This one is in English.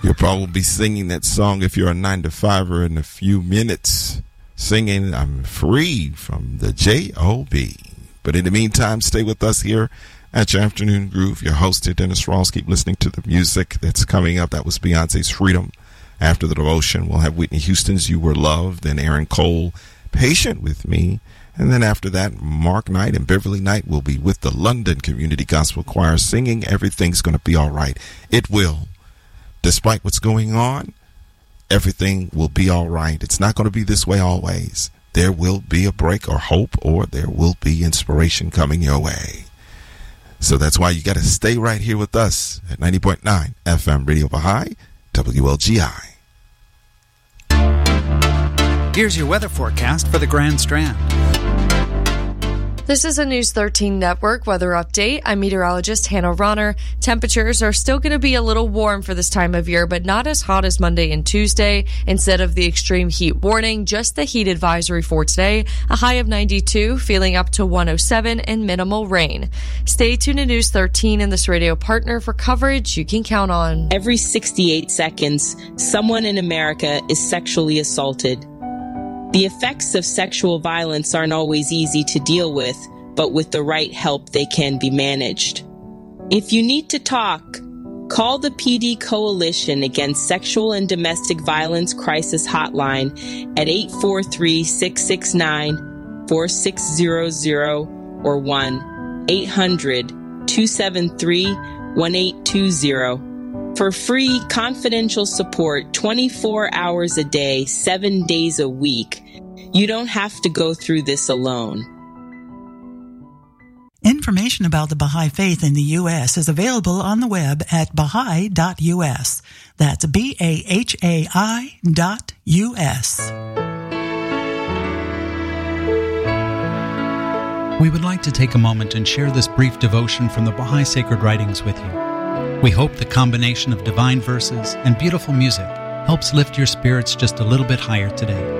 You'll probably be singing that song if you're a 9-to-5er in a few minutes. Singing I'm Free from the J.O.B. But in the meantime, stay with us here at your Afternoon Groove. Your host here, Dennis Rawls. Keep listening to the music that's coming up. That was Beyonce's Freedom. After the devotion, we'll have Whitney Houston's You Were Loved, then Aaron Cole, Patient with Me. And then after that, Mark Knight and Beverly Knight will be with the London Community Gospel Choir singing Everything's Gonna Be All Right. It will. Despite what's going on, everything will be all right. It's not going to be this way always. There will be a break or hope, or there will be inspiration coming your way. So that's why you got to stay right here with us at 90.9 FM Radio Baha'i, WLGI. Here's your weather forecast for the Grand Strand. This is a News 13 Network weather update. I'm meteorologist Hannah Ronner. Temperatures are still going to be a little warm for this time of year, but not as hot as Monday and Tuesday. Instead of the extreme heat warning, just the heat advisory for today. A high of 92, feeling up to 107, and minimal rain. Stay tuned to News 13 and this radio partner for coverage you can count on. Every 68 seconds, someone in America is sexually assaulted. The effects of sexual violence aren't always easy to deal with, but with the right help, they can be managed. If you need to talk, call the PD Coalition Against Sexual and Domestic Violence Crisis Hotline at 843-669-4600 or 1-800-273-1820. For free, confidential support 24 hours a day, 7 days a week. You don't have to go through this alone. Information about the Baha'i Faith in the U.S. is available on the web at Baha'i.us. That's BAHAI.us. We would like to take a moment and share this brief devotion from the Baha'i Sacred Writings with you. We hope the combination of divine verses and beautiful music helps lift your spirits just a little bit higher today.